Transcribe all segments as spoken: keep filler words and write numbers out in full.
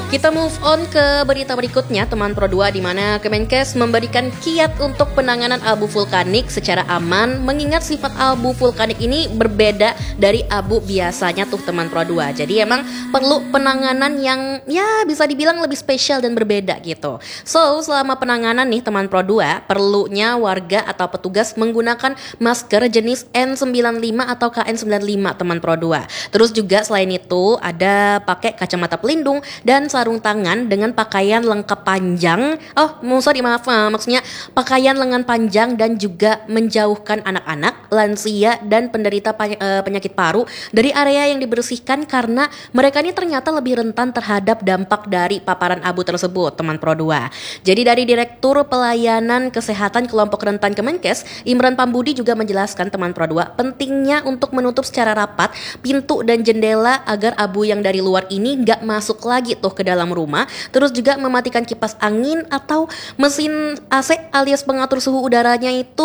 Kita move on ke berita berikutnya teman Pro dua, di mana Kemenkes memberikan kiat untuk penanganan abu vulkanik secara aman, mengingat sifat abu vulkanik ini berbeda dari abu biasanya tuh teman Pro dua. Jadi emang perlu penanganan yang ya bisa dibilang lebih spesial dan berbeda gitu. So selama penanganan nih teman Pro dua, perlunya warga atau petugas menggunakan masker jenis N sembilan puluh lima atau K N sembilan puluh lima teman Pro dua. Terus juga selain itu ada pakai kacamata pelindung dan sarung tangan dengan pakaian lengkap panjang. Oh, sorry maaf, maksudnya pakaian lengan panjang, dan juga menjauhkan anak-anak, lansia, dan penderita penyakit paru dari area yang dibersihkan karena mereka ini ternyata lebih rentan terhadap dampak dari paparan abu tersebut, teman Pro dua. Jadi dari Direktur Pelayanan Kesehatan Kelompok Rentan Kemenkes, Imran Pambudi juga menjelaskan teman Pro dua pentingnya untuk menutup secara rapat pintu dan jendela agar abu yang dari luar ini nggak masuk lagi tuh ke dalam rumah. Terus juga mematikan kipas angin atau mesin A C alias pengatur suhu udaranya itu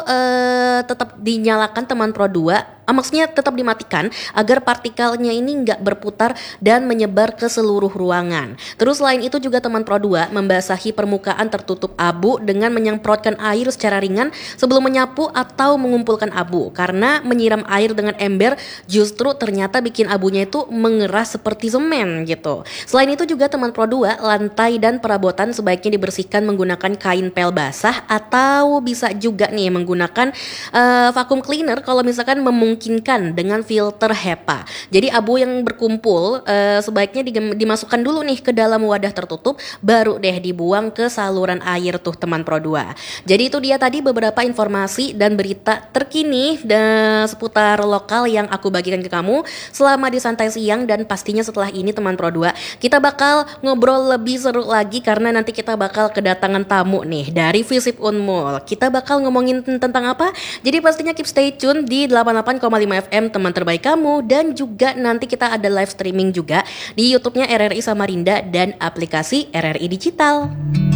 uh, tetap dinyalakan teman Pro dua. Ah, maksudnya tetap dimatikan agar partikelnya ini nggak berputar dan menyebar ke seluruh ruangan. Terus selain itu juga teman Pro dua membasahi permukaan tertutup abu dengan menyemprotkan air secara ringan sebelum menyapu atau mengumpulkan abu, karena menyiram air dengan ember justru ternyata bikin abunya itu mengeras seperti semen gitu. Selain itu juga teman Pro dua, lantai dan perabotan sebaiknya dibersihkan menggunakan kain pel basah atau bisa juga nih menggunakan uh, vacuum cleaner kalau misalkan memungkinkan Memungkinkan dengan filter HEPA. Jadi abu yang berkumpul uh, sebaiknya dimasukkan dulu nih ke dalam wadah tertutup, baru deh dibuang ke saluran air tuh teman Pro dua. Jadi itu dia tadi beberapa informasi dan berita terkini dan seputar lokal yang aku bagikan ke kamu selama di Santai Siang, dan pastinya setelah ini teman Pro dua kita bakal ngobrol lebih seru lagi karena nanti kita bakal kedatangan tamu nih dari Visip Unmul. Kita bakal ngomongin tentang apa? Jadi pastinya keep stay tune di delapan puluh delapan koma lima F M teman terbaik kamu, dan juga nanti kita ada live streaming juga di YouTube-nya R R I Samarinda dan aplikasi R R I Digital.